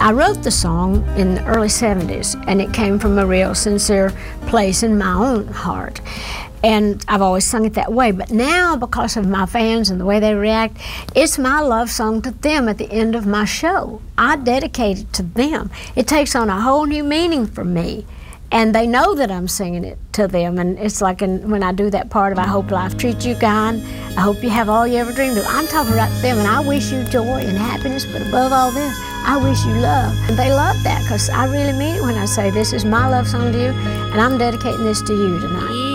I wrote the song in the early 70s, and it came from a real sincere place in my own heart. And I've always sung it that way. But now, because of my fans and the way they react, it's my love song to them at the end of my show. I dedicate it to them. It takes on a whole new meaning for me. And they know that I'm singing it to them. And it's like when I do that part of I hope life treats you kind, I hope you have all you ever dreamed of. I'm talking about them, and I wish you joy and happiness, but above all this, I wish you love. And they love that, because I really mean it when I say this is my love song to you, and I'm dedicating this to you tonight.